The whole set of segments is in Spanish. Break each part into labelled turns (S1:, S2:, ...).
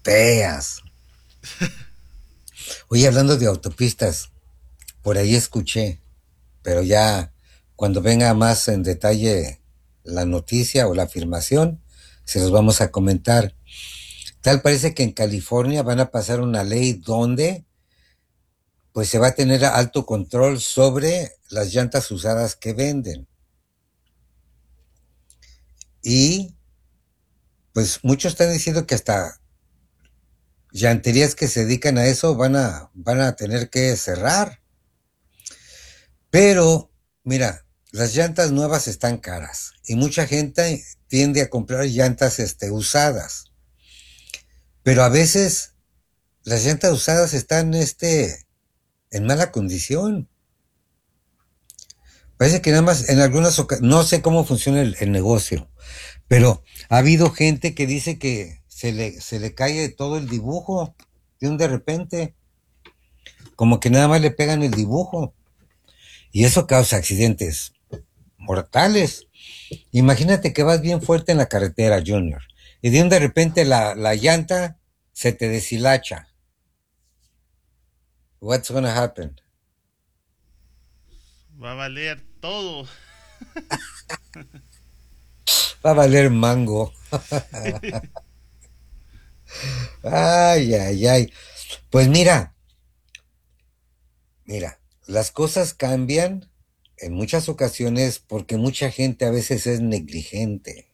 S1: feas. Oye, hablando de autopistas, por ahí escuché, pero ya cuando venga más en detalle la noticia o la afirmación, se los vamos a comentar. Tal parece que en California van a pasar una ley donde pues se va a tener alto control sobre las llantas usadas que venden. Y pues muchos están diciendo que hasta llanterías que se dedican a eso van a tener que cerrar. Pero, mira, las llantas nuevas están caras y mucha gente tiende a comprar llantas usadas. Pero a veces las llantas usadas están en mala condición. Parece que nada más en algunas ocasiones, no sé cómo funciona el negocio, pero ha habido gente que dice que se le cae todo el dibujo de un de repente, como que nada más le pegan el dibujo y eso causa accidentes mortales. Imagínate que vas bien fuerte en la carretera, Junior, y de un de repente la llanta se te deshilacha. What's gonna happen?
S2: Va a valer todo.
S1: Va a valer mango. Ay, ay, ay. Pues mira, las cosas cambian en muchas ocasiones porque mucha gente a veces es negligente.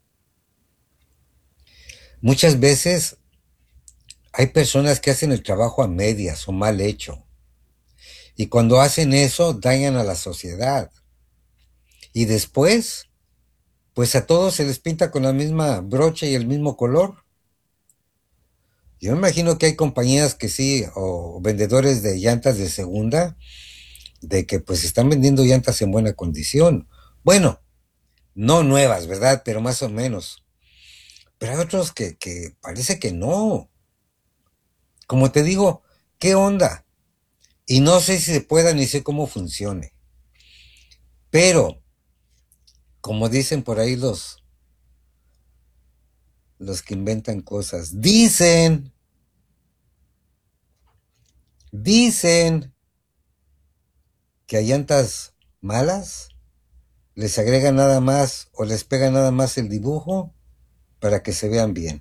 S1: Muchas veces hay personas que hacen el trabajo a medias o mal hecho. Y cuando hacen eso, dañan a la sociedad. Y después, pues a todos se les pinta con la misma brocha y el mismo color. Yo me imagino que hay compañías que sí, o vendedores de llantas de segunda, de que pues están vendiendo llantas en buena condición. Bueno, no nuevas, ¿verdad? Pero más o menos. Pero hay otros que parece que no. Como te digo, ¿qué onda? Y no sé si se pueda ni sé cómo funcione. Pero, como dicen por ahí los que inventan cosas, dicen que a llantas malas les agrega nada más o les pega nada más el dibujo para que se vean bien.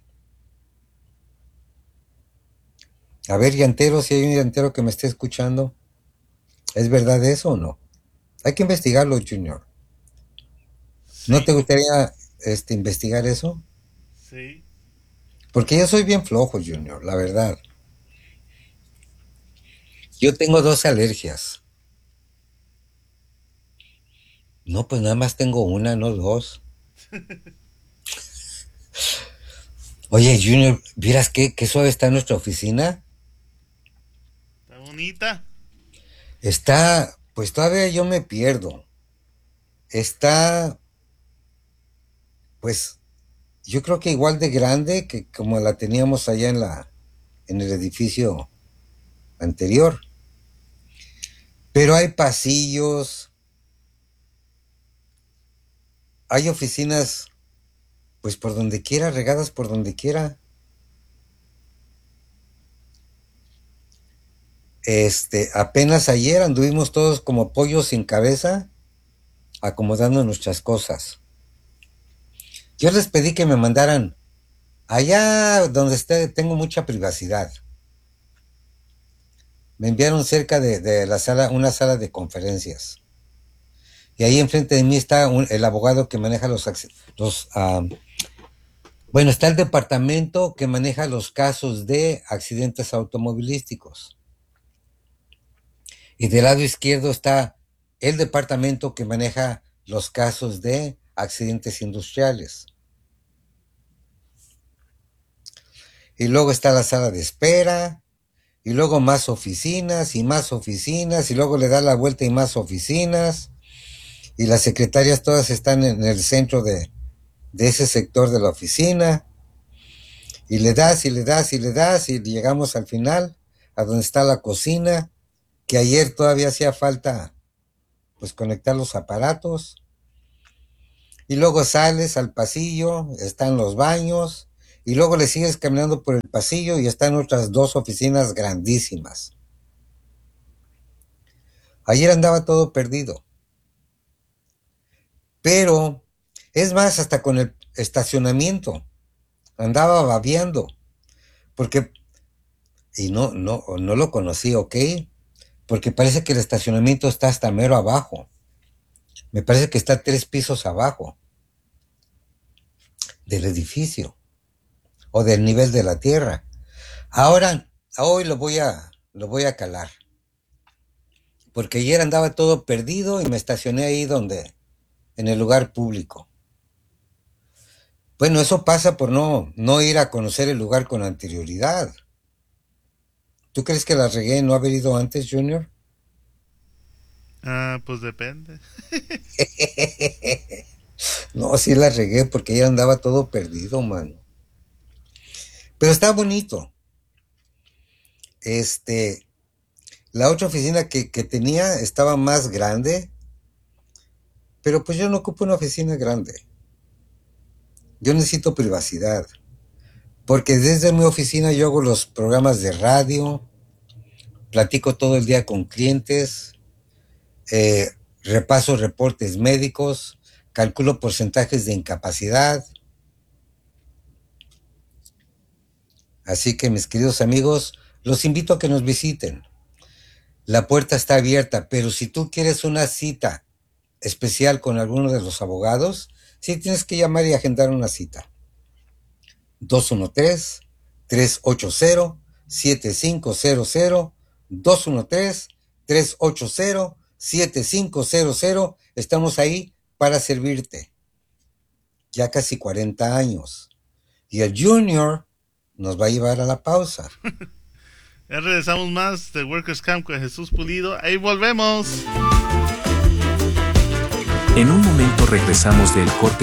S1: A ver, llantero, si hay un llantero que me esté escuchando, ¿es verdad eso o no? Hay que investigarlo, Junior. ¿No te
S2: Sí,
S1: gustaría investigar eso?
S2: sí.
S1: Porque yo soy bien flojo, Junior, la verdad. Yo tengo dos alergias. No, pues nada más tengo una, no dos. Oye, Junior, ¿vieras qué suave está nuestra oficina?
S2: Está bonita.
S1: Está, pues todavía yo me pierdo. Está, pues, yo creo que igual de grande que como la teníamos allá en el edificio anterior. Pero hay pasillos, hay oficinas, pues por donde quiera, regadas por donde quiera. Apenas ayer anduvimos todos como pollos sin cabeza, acomodando nuestras cosas. Yo les pedí que me mandaran allá donde tengo mucha privacidad. Me enviaron cerca de la sala, una sala de conferencias. Y ahí enfrente de mí está el abogado que maneja bueno, está el departamento que maneja los casos de accidentes automovilísticos. Y del lado izquierdo está el departamento que maneja los casos de accidentes industriales. Y luego está la sala de espera, y luego más oficinas, y luego le da la vuelta y más oficinas, y las secretarias todas están en el centro de ese sector de la oficina, y le das y le das y le das, y llegamos al final, a donde está la cocina, que ayer todavía hacía falta pues conectar los aparatos, y luego sales al pasillo, están los baños, y luego le sigues caminando por el pasillo y están otras dos oficinas grandísimas. Ayer andaba todo perdido. Pero, es más, hasta con el estacionamiento. Andaba babeando. Porque, y no lo conocí, ¿ok? Porque parece que el estacionamiento está hasta mero abajo. Me parece que está 3 pisos abajo del edificio o del nivel de la tierra. Ahora, hoy lo voy a calar. Porque ayer andaba todo perdido y me estacioné ahí en el lugar público. Bueno, eso pasa por no ir a conocer el lugar con anterioridad. ¿Tú crees que la regué en no haber ido antes, Junior?
S2: Ah, pues depende.
S1: No, sí la regué porque ayer andaba todo perdido, mano. Pero está bonito. Este, la otra oficina que tenía estaba más grande, pero pues yo no ocupo una oficina grande. Yo necesito privacidad. Porque desde mi oficina yo hago los programas de radio, platico todo el día con clientes, eh, repaso reportes médicos, calculo porcentajes de incapacidad. Así que mis queridos amigos, los invito a que nos visiten. La puerta está abierta, pero si tú quieres una cita especial con alguno de los abogados, sí tienes que llamar y agendar una cita. 213-380-7500, 213-380-7500. Estamos ahí para servirte. Ya casi 40 años. Y el Junior nos va a llevar a la pausa.
S2: Ya regresamos más de Workers Camp con Jesús Pulido. Ahí volvemos.
S3: En un momento regresamos del corte